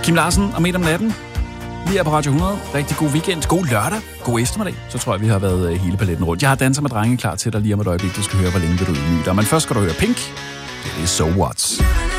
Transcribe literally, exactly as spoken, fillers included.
Kim Larsen og Midt om natten. Vi er på Radio hundrede. Rigtig god weekend. God lørdag. God eftermiddag. Så tror jeg, vi har været hele paletten rundt. Jeg har danser med drenge klar til dig lige om et øjeblik. Du skal høre, hvor længe vil du ydmyge dig. Men først skal du høre Pink. Det er So What.